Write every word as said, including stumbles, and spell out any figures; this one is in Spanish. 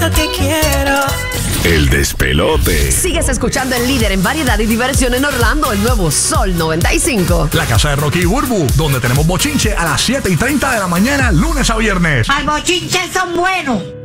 tanto te quiero. El despelote. Sigues escuchando el líder en variedad y diversión en Orlando, el nuevo Sol noventa y cinco. La casa de Rocky y Burbu, donde tenemos bochinche a las siete y treinta de la mañana, lunes a viernes. ¡Al bochinche son buenos!